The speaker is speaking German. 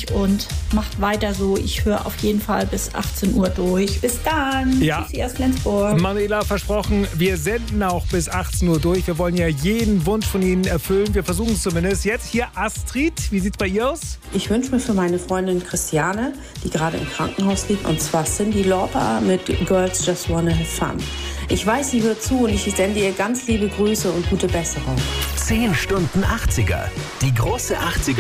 und macht weiter so. Ich höre auf jeden Fall bis 18 Uhr durch. Bis dann. Ja. Tschüssi aus Flensburg. Manuela, versprochen, wir senden auch bis 18 Uhr durch. Wir wollen ja jeden Wunsch von Ihnen erfüllen. Wir versuchen es zumindest. Jetzt hier Astrid. Wie sieht es bei ihr aus? Ich wünsche mir für meine Freundin Christiane, die gerade im Krankenhaus liegt, und zwar Cyndi Lauper mit Girls Just Wanna Have Fun. Ich weiß, sie hört zu und ich sende ihr ganz liebe Grüße und gute Besserung. 10 Stunden 80er. Die große 80er